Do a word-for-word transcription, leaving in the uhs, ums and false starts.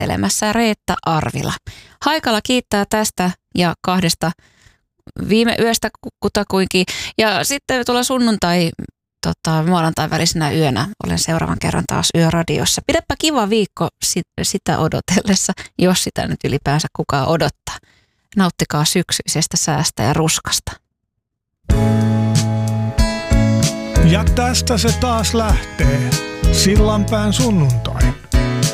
esittelemässä Reetta Arvila. Haikala kiittää tästä ja kahdesta viime yöstä kutakuinkin. Ja sitten tuolla sunnuntai, tota, maanantai välisenä yönä olen seuraavan kerran taas Yöradiossa. Pidäpä kiva viikko sit, sitä odotellessa, jos sitä nyt ylipäänsä kukaan odottaa. Nauttikaa syksyisestä säästä ja ruskasta. Ja tästä se taas lähtee. Sillanpään sunnuntai.